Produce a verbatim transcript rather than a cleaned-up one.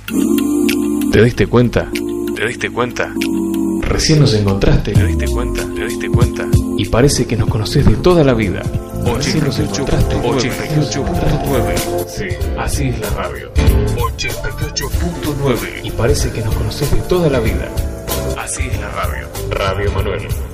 ¿Te diste cuenta? ¿Te diste cuenta? Recién nos encontraste. ¿Te diste cuenta? ¿Te diste cuenta? Y parece que nos conoces de toda la vida. Recién nos encontraste. ochenta y ocho punto nueve. Sí, así es la radio. ochenta y ocho punto nueve. Y parece que nos conoces de toda la vida. Así es la radio. Radio Manuel.